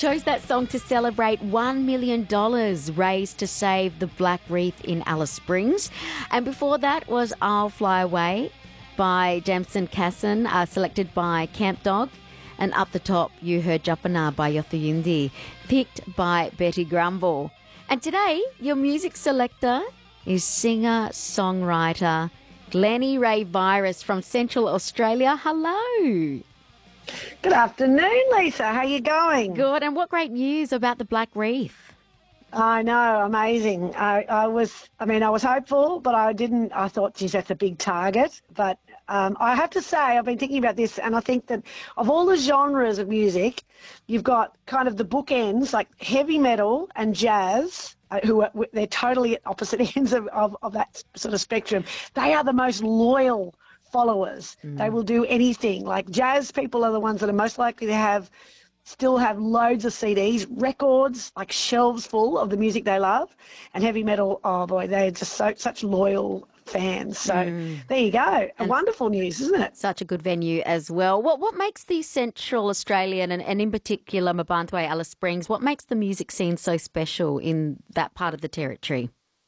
chose that song to celebrate $1 million raised to save the Black Reef in Alice Springs. And before that was I'll Fly Away by Jamson Casson, selected by Camp Dog. And up the top, you heard Japana by Yothuyundi, picked by Betty Grumble. And today, your music selector is singer-songwriter Glennie Ray Virus from Central Australia. Hello. Good afternoon, Lisa. How you going? Good. And what great news about the Black Reef? I know, amazing. I was hopeful, but I thought, geez, that's a big target. But I have to say, I've been thinking about this, and I think that of all the genres of music, you've got kind of the bookends, like heavy metal and jazz, they're totally at opposite ends of that sort of spectrum. They are the most loyal followers. They will do anything. Like jazz people are the ones that are most likely to still have loads of CDs, records, like shelves full of the music they love. And heavy metal, oh boy, they're just such loyal fans. So there you go. Wonderful news, isn't it? Such a good venue as well. What makes the Central Australian and in particular Mabantwe, Alice Springs, what makes the music scene so special in that part of the territory?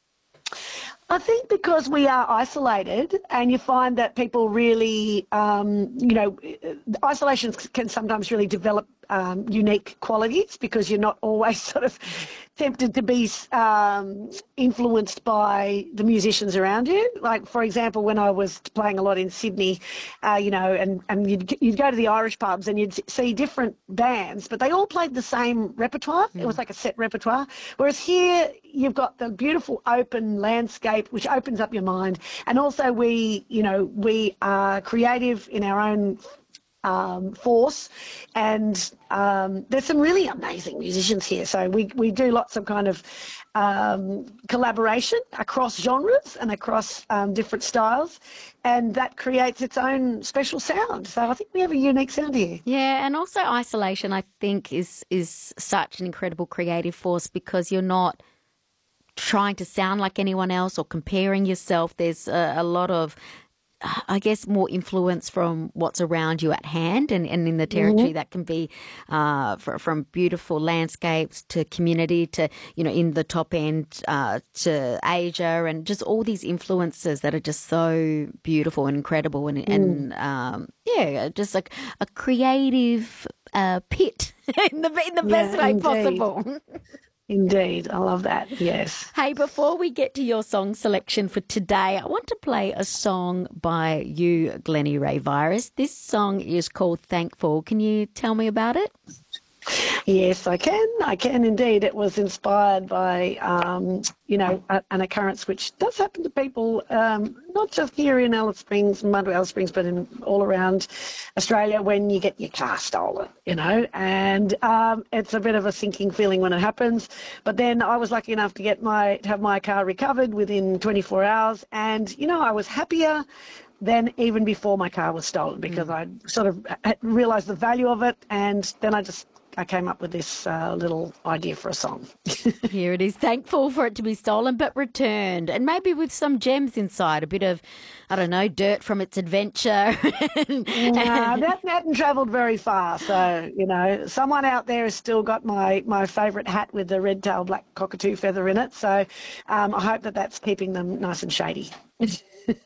I think because we are isolated, and you find that people really, isolation can sometimes really develop unique qualities because you're not always sort of tempted to be influenced by the musicians around you. Like, for example, when I was playing a lot in Sydney, and you'd go to the Irish pubs and you'd see different bands, but they all played the same repertoire. It was like a set repertoire. Whereas here, you've got the beautiful open landscape, which opens up your mind. And also we are creative in our own force, and there's some really amazing musicians here. So we do lots of kind of collaboration across genres and across different styles, and that creates its own special sound. So I think we have a unique sound here. Yeah, and also isolation, I think, is such an incredible creative force because you're not trying to sound like anyone else or comparing yourself. There's a lot of, I guess, more influence from what's around you at hand and in the territory that can be from beautiful landscapes to community to, in the top end to Asia, and just all these influences that are just so beautiful and incredible and just like a creative pit in the best way possible. Indeed. I love that. Yes. Hey, before we get to your song selection for today, I want to play a song by you, Glennie Ray Virus. This song is called Thankful. Can you tell me about it? Yes, I can. I can indeed. It was inspired by, an occurrence which does happen to people, not just here in Alice Springs, Mudway Alice Springs, but all around Australia when you get your car stolen, and it's a bit of a sinking feeling when it happens. But then I was lucky enough to have my car recovered within 24 hours, and, I was happier than even before my car was stolen because I sort of realised the value of it, and then I came up with this little idea for a song. Here it is. Thankful for it to be stolen but returned, and maybe with some gems inside, a bit of, I don't know, dirt from its adventure. No, that hadn't travelled very far. So, someone out there has still got my favourite hat with the red-tailed black cockatoo feather in it. So I hope that's keeping them nice and shady.